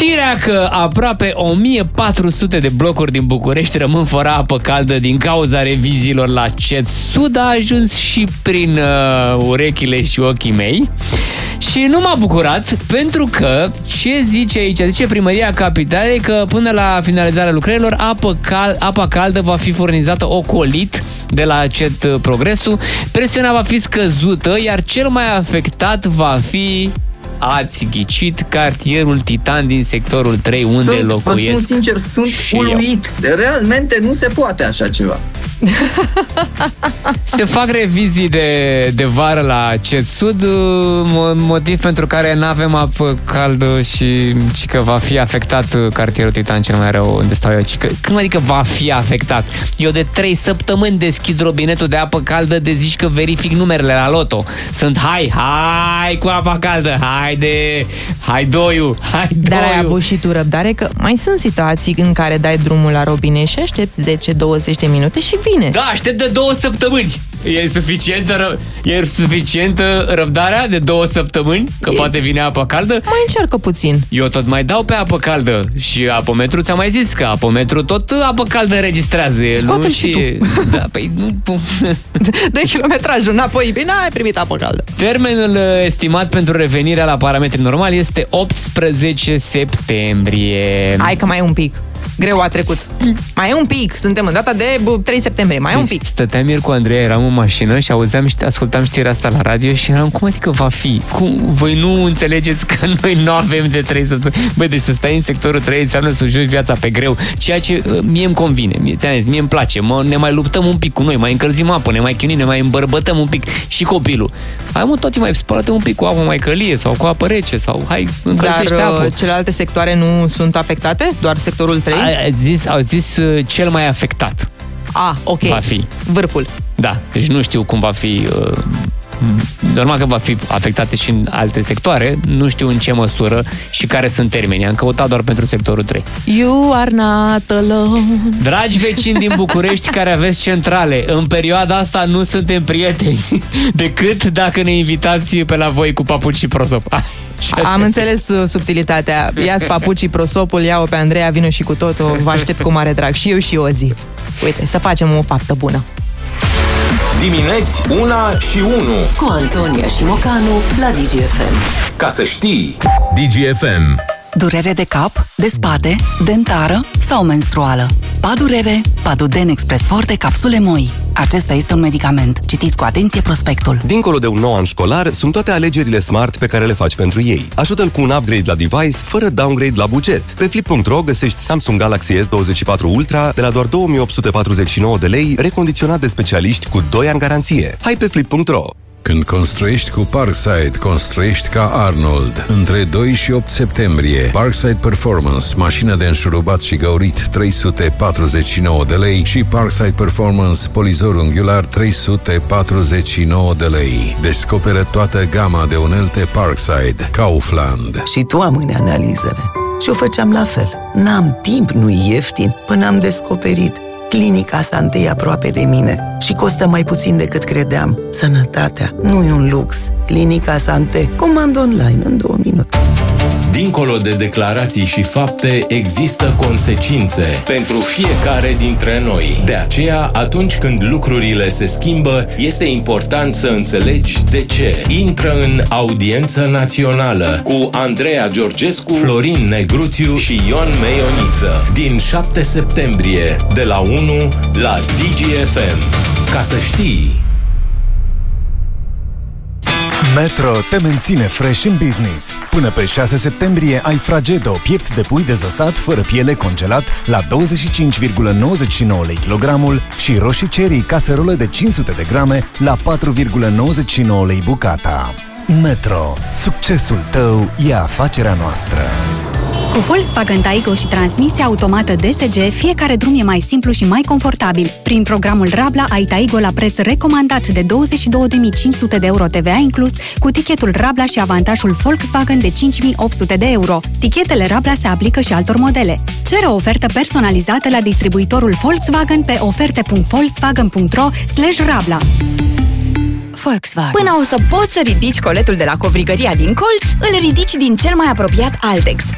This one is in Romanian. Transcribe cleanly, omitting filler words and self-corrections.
Știrea că aproape 1400 de blocuri din București rămân fără apă caldă din cauza reviziilor la CET Sud a ajuns și prin urechile și ochii mei. Și nu m-a bucurat, pentru că ce zice aici? Zice Primăria Capitalei că până la finalizarea lucrărilor apa caldă va fi furnizată ocolit de la CET Progresul. Presiunea va fi scăzută, iar cel mai afectat va fi, ați ghicit, cartierul Titan din sectorul 3, unde locuiesc. Vă spun sincer, sunt uluit. Realmente nu se poate așa ceva. Se fac revizii de vară la CET Sud, motiv pentru care nu avem apă caldă și că va fi afectat cartierul Titan cel mai rău unde stau eu. Cum adică va fi afectat? Eu de 3 săptămâni deschid robinetul de apă caldă de zici că verific numerele la loto. Sunt hai cu apa caldă, hai doiu. Dar ai avut și tu răbdare, că mai sunt situații în care dai drumul la robinet și aștepți 10-20 de minute și vine. Da, aștept de 2 săptămâni. E suficientă răbdarea de 2 săptămâni? Că poate vine apă caldă? Mai încearcă puțin. Eu tot mai dau pe apă caldă. Și apometru ți-am mai zis că apometru tot apă caldă înregistrează. Scoate-l și tu. Da, păi nu... Dă kilometrajul înapoi, bine, ai primit apă caldă. Termenul estimat pentru revenirea la parametri normali este 18 septembrie. Hai că mai e un pic. Greu a trecut. Mai e un pic. Suntem în data de 3 septembrie. Mai e un pic. Stăteam ieri cu Andreea, eram în mașină și ascultam știrea asta la radio și eram, cum adică va fi? Voi nu înțelegeți că noi nu avem de 3 săptămâni? Băi, deci să stai în sectorul 3 înseamnă să joci viața pe greu, ceea ce mie îmi convine. Mie îmi place. Ne mai luptăm un pic cu noi, mai încălzim apă, ne mai chinuim, ne mai îmbărbătăm un pic și copilul. Hai mă, toate mai spălă-te un pic cu apă mai călie sau cu apă rece sau hai încălzește apă. Dar celelalte sectoare nu sunt afectate? Doar sectorul 3? Au zis cel mai afectat. Ok. Va fi. Vârful. Da, deci nu știu cum va fi. Normal că va fi afectate și în alte sectoare, nu știu în ce măsură și care sunt termenii. Am căutat doar pentru sectorul 3. You are not alone. Dragi vecini din București care aveți centrale, în perioada asta nu suntem prieteni, decât dacă ne invitați pe la voi cu papuci și prosop. Am înțeles subtilitatea. Ia-ți papucii, prosopul, ia-o pe Andreea, vină și cu totul. Vă aștept cu mare drag și eu și o zi. Uite, să facem o faptă bună. Dimineți 1 și 1 cu Antonia și Mocanu la DGFM. Ca să știi. DGFM. Durere de cap, de spate, dentară sau menstruală. Padurere, Paduden Express Forte capsule moi. Acesta este un medicament. Citiți cu atenție prospectul. Dincolo de un nou an școlar, sunt toate alegerile smart pe care le faci pentru ei. Ajută-l cu un upgrade la device, fără downgrade la buget. Pe Flip.ro găsești Samsung Galaxy S24 Ultra de la doar 2849 de lei, recondiționat de specialiști cu 2 ani garanție. Hai pe Flip.ro! Când construiești cu Parkside, construiești ca Arnold. Între 2 și 8 septembrie, Parkside Performance, mașină de înșurubat și găurit 349 de lei și Parkside Performance, polizor unghiular 349 de lei. Descoperă toată gama de unelte Parkside. Kaufland. Și tu amâne analizele. Și o făceam la fel. N-am timp, nu-i ieftin, până am descoperit. Clinica Sante e aproape de mine și costă mai puțin decât credeam. Sănătatea nu e un lux. Clinica Sante. Comand online în 2 minute. Dincolo de declarații și fapte, există consecințe pentru fiecare dintre noi. De aceea, atunci când lucrurile se schimbă, este important să înțelegi de ce. Intră în Audiență Națională cu Andreea Georgescu, Florin Negruțiu și Ion Meioniță. Din 7 septembrie, de la 1 la DGFM. Ca să știi. Metro te menține fresh în business. Până pe 6 septembrie ai Fragedo, piept de pui dezosat fără piele congelat la 25,99 lei kilogramul și roșii cherry caserolă de 500 de grame la 4,99 lei bucata. Metro. Succesul tău e afacerea noastră. Cu Volkswagen Taigo și transmisia automată DSG, fiecare drum e mai simplu și mai confortabil. Prin programul Rabla ai Taigo la preț recomandat de 22.500 de euro TVA inclus, cu tichetul Rabla și avantajul Volkswagen de 5.800 de euro. Tichetele Rabla se aplică și altor modele. Cere o ofertă personalizată la distribuitorul Volkswagen pe oferte.volkswagen.ro/Rabla. Volkswagen. Până o să poți să ridici coletul de la covrigăria din colț, îl ridici din cel mai apropiat Altex.